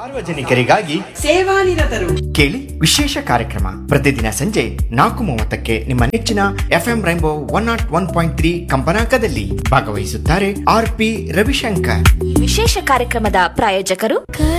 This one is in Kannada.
ಸಾರ್ವಜನಿಕರಿಗಾಗಿ ಸೇವಾನಿರತರು. ಕೇಳಿ ವಿಶೇಷ ಕಾರ್ಯಕ್ರಮ ಪ್ರತಿದಿನ ಸಂಜೆ 4:30 ನಿಮ್ಮ ನೆಚ್ಚಿನ FM ರೈನ್ಬೋ 101.3 ಕಂಪನಾಂಕದಲ್ಲಿ. ಭಾಗವಹಿಸುತ್ತಾರೆ RP ರವಿಶಂಕರ್. ವಿಶೇಷ ಕಾರ್ಯಕ್ರಮದ ಪ್ರಾಯೋಜಕರು